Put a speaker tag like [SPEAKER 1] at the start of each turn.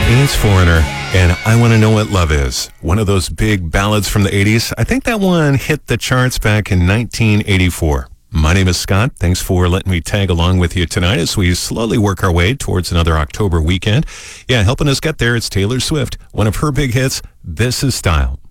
[SPEAKER 1] It's Foreigner, and I Want to Know What Love Is. One of those big ballads from the 80s. I think that one hit the charts back in 1984. My name is Scott. Thanks for letting me tag along with you tonight as we slowly work our way towards another October weekend. Yeah, helping us get there, it's Taylor Swift. One of her big hits, This Is Style.